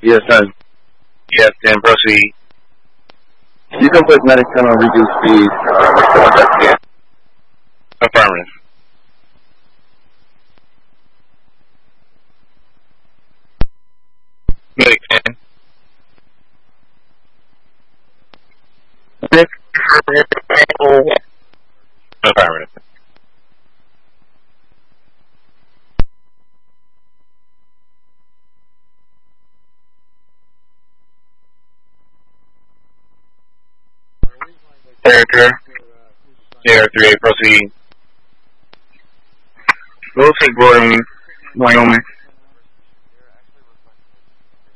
Yes, sir. Yes, then proceed. You can put medic 10 on reduced speed. Yeah. Affirmative. Medic 10. Affirmative. Character. Sierra 3A, proceed. Go take Gordon, Wyoming.